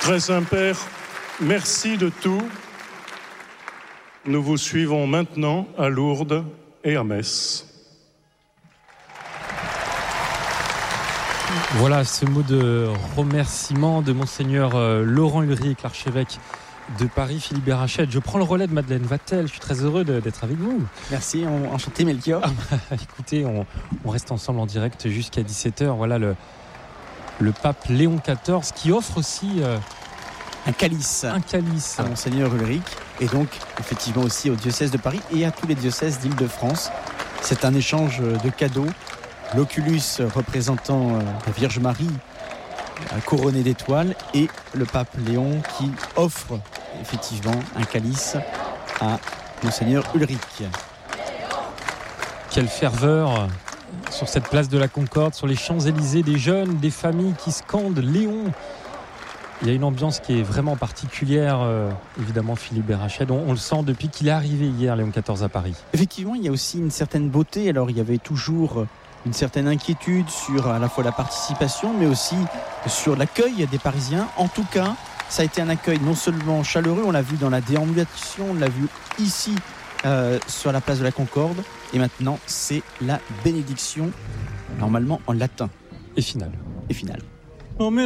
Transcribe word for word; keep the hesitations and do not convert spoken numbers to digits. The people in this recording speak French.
Très Saint-Père, merci de tout. Nous vous suivons maintenant à Lourdes et à Metz. Voilà ce mot de remerciement de Monseigneur Laurent Ulrich, l'archevêque de Paris, Philippe Berachette. Je prends le relais de Madeleine Vatel. Je suis très heureux de, d'être avec vous. Merci, enchanté Melchior. Ah bah, écoutez, on, on reste ensemble en direct jusqu'à dix-sept heures. Voilà le, le pape Léon quatorze qui offre aussi euh, un calice. Un calice. À Monseigneur Ulrich et donc effectivement aussi au diocèse de Paris et à tous les diocèses d'Île-de-France. C'est un échange de cadeaux. L'oculus représentant la Vierge Marie couronné d'étoiles et le pape Léon qui offre effectivement un calice à Monseigneur Ulrich. Quelle ferveur sur cette place de la Concorde, sur les Champs-Élysées, des jeunes, des familles qui scandent Léon. Il y a une ambiance qui est vraiment particulière, euh, évidemment Philippe Berachette. On, on le sent depuis qu'il est arrivé hier, Léon quatorze à Paris. Effectivement, il y a aussi une certaine beauté. Alors il y avait toujours une certaine inquiétude sur à la fois la participation, mais aussi sur l'accueil des Parisiens. En tout cas, ça a été un accueil non seulement chaleureux, on l'a vu dans la déambulation, on l'a vu ici euh, sur la place de la Concorde. Et maintenant, c'est la bénédiction, normalement en latin. Et finale. Et finale.